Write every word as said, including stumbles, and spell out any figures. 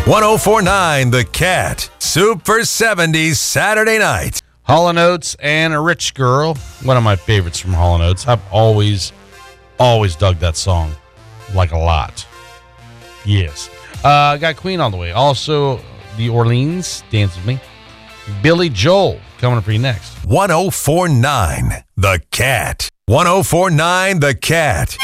ten forty-nine The Cat. Super seventies Saturday night. Hall and Oates and A Rich Girl. One of my favorites from Hall and Oates. I've always, always dug that song. Like a lot. Yes. Uh, got Queen on the way. Also, the Orleans, Dance With Me. Billy Joel coming up for you next. ten forty-nine The Cat. ten forty-nine The Cat.